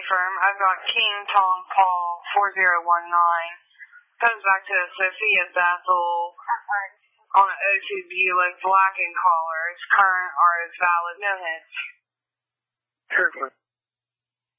confirm. I've got King Tom Paul 4019. Comes back to Sophia Bethel on an O2 Buick, black in color. It's current or is valid. No hits. Perfect.